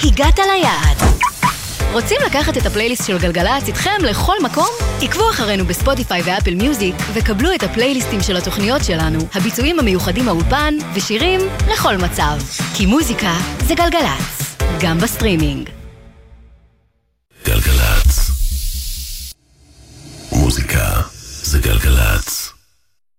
הגעת ליעד. רוצים לקחת את הפלייליסט של גלגלצ איתכם לכל מקום? עקבו אחרינו בספוטיפיי ואפל מיוזיק וקבלו את הפלייליסטים של התוכניות שלנו, הביצועים המיוחדים מהאולפן ושירים לכל מצב. כי מוזיקה זה גלגלצ, גם בסטרימינג. גלגלצ. מוזיקה זה גלגלצ.